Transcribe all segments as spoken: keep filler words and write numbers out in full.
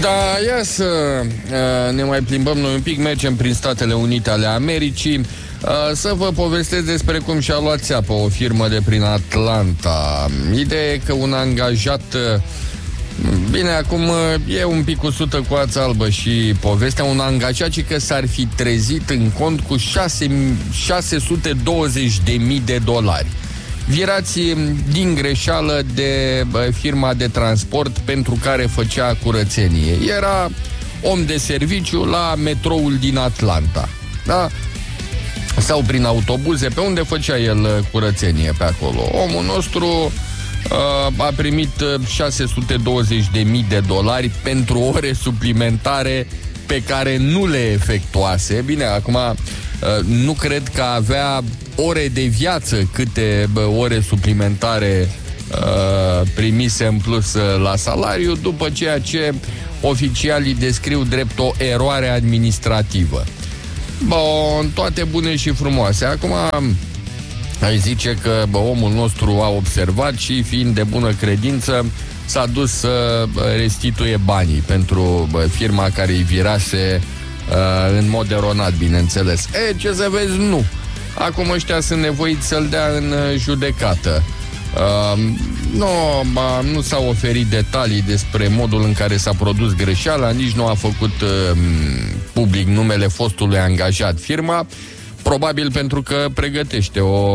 Da, ia să uh, ne mai plimbăm noi un pic, mergem prin Statele Unite ale Americii, uh, să vă povestesc despre cum și-a luat țeapă o firmă de prin Atlanta. Ideea e că un angajat, uh, bine, acum uh, e un pic cu sută cu ața albă și povestea, un angajat și că s-ar fi trezit în cont cu șase sute douăzeci de mii de dolari. Virați din greșeală de firma de transport pentru care făcea curățenie. Era om de serviciu la metroul din Atlanta, da? Sau prin autobuze, pe unde făcea el curățenie pe acolo. Omul nostru uh, a primit șase sute douăzeci de mii de dolari pentru ore suplimentare pe care nu le efectuase. Bine, acum uh, nu cred că avea ore de viață câte bă, ore suplimentare uh, primise în plus uh, la salariu, după ceea ce oficialii descriu drept o eroare administrativă. Bun, toate bune și frumoase. Acum ai zice că bă, omul nostru a observat și, fiind de bună credință, s-a dus să restituie banii pentru bă, firma care îi virase uh, în mod eronat, bineînțeles. E, ce să vezi, nu. Acum ăștia sunt nevoiți să-l dea în judecată. Uh, nu, nu s-au oferit detalii despre modul în care s-a produs greșeala, nici nu a făcut uh, public numele fostului angajat firma, probabil pentru că pregătește o,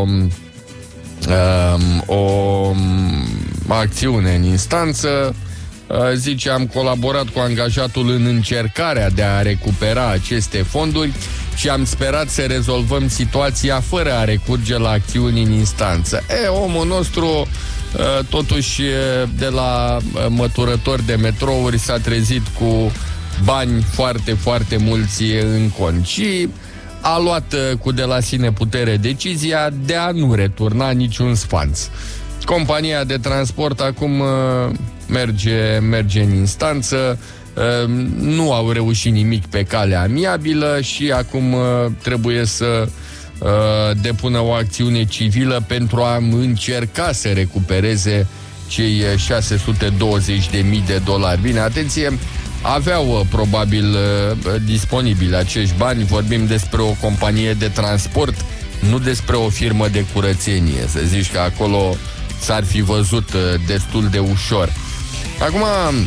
uh, o acțiune în instanță. Uh, zice, am colaborat cu angajatul în încercarea de a recupera aceste fonduri și am sperat să rezolvăm situația fără a recurge la acțiuni în instanță. E, omul nostru, totuși, de la măturător de metrouri, s-a trezit cu bani foarte, foarte mulți în cont și a luat cu de la sine putere decizia de a nu returna niciun sfanț. Compania de transport acum merge, merge în instanță. Nu au reușit nimic pe calea amiabilă și acum trebuie să depună o acțiune civilă pentru a încerca să recupereze cei șase sute douăzeci de mii de dolari. Bine, atenție, aveau probabil disponibili acești bani, vorbim despre o companie de transport, nu despre o firmă de curățenie, să zici că acolo s-ar fi văzut destul de ușor. Acum,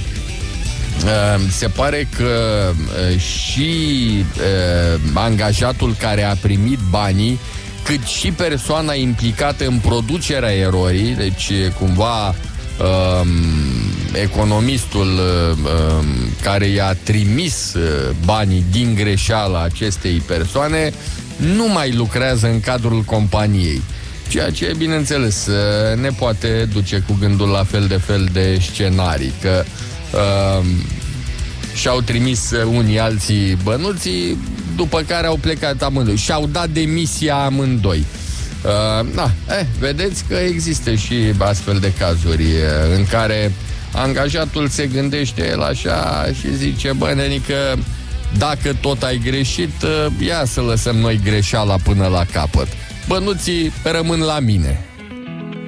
se pare că și angajatul care a primit banii, cât și persoana implicată în producerea erorii, deci cumva economistul care i-a trimis banii din greșeală acestei persoane, nu mai lucrează în cadrul companiei. Ceea ce, bineînțeles, ne poate duce cu gândul la fel de fel de scenarii, că uh, și-au trimis unii alții bănuții, după care au plecat amândoi. Și-au dat demisia amândoi. Uh, na, eh, vedeți că există și astfel de cazuri uh, în care angajatul se gândește el așa și zice, bă, nenică, dacă tot ai greșit, uh, ia să lăsăm noi greșeala până la capăt. Bănuții rămân la mine.